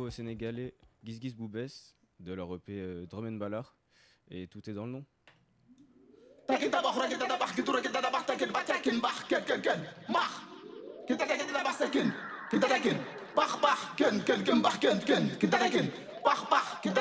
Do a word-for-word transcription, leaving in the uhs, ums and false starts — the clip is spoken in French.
franco-sénégalais Giz Giz Boubès de leur E P euh, Drum and Ballard. Et tout est dans le nom. Takin tabax raki tabax ki tura ki tabax takin ba takin bax ken ken ken bax ki takin tabax takin ki takin bax bax ken ken ken bax ken ken ki takin bax bax ki